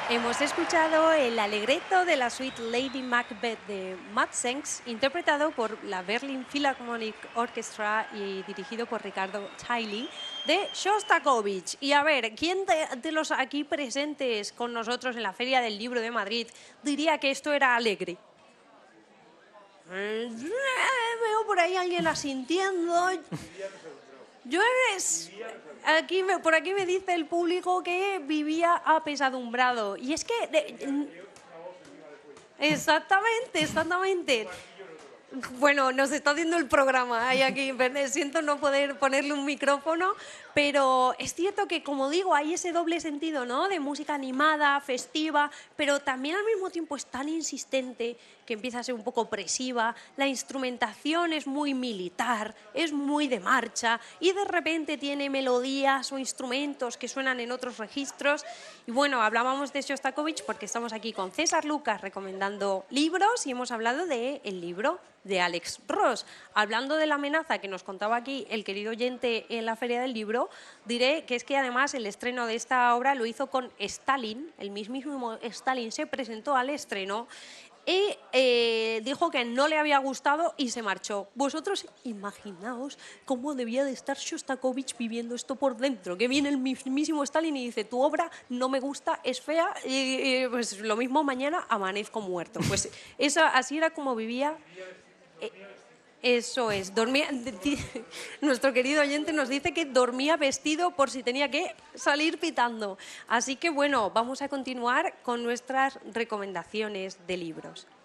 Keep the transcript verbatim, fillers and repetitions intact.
Hemos escuchado el Allegretto de la suite Lady Macbeth de Matsenks, interpretado por la Berlin Philharmonic Orchestra y dirigido por Ricardo Chailly, de Shostakovich. Y a ver, ¿quién de, de los aquí presentes con nosotros en la Feria del Libro de Madrid diría que esto era alegre? Eh, veo por ahí a alguien asintiendo. Yo es, aquí me- por aquí me dice el público que vivía apesadumbrado. Y es que... de- exactamente, exactamente. Bueno, nos está haciendo el programa. Hay aquí, siento no poder ponerle un micrófono, pero es cierto que, como digo, hay ese doble sentido, ¿no? De música animada, festiva, pero también al mismo tiempo es tan insistente que empieza a ser un poco opresiva. La instrumentación es muy militar, es muy de marcha y de repente tiene melodías o instrumentos que suenan en otros registros. Y bueno, hablábamos de Shostakovich porque estamos aquí con César Lucas recomendando libros y hemos hablado del libro de Alex Ross. Hablando de la amenaza que nos contaba aquí el querido oyente en la Feria del Libro, diré que es que además el estreno de esta obra lo hizo con Stalin, el mismísimo Stalin se presentó al estreno y eh, dijo que no le había gustado y se marchó. Vosotros imaginaos cómo debía de estar Shostakovich viviendo esto por dentro, que viene el mismísimo Stalin y dice, tu obra no me gusta, es fea, y, y, pues lo mismo mañana amanezco muerto. Pues esa, así era como vivía. eh, Eso es, dormía. Nuestro querido oyente nos dice que dormía vestido por si tenía que salir pitando. Así que bueno, vamos a continuar con nuestras recomendaciones de libros.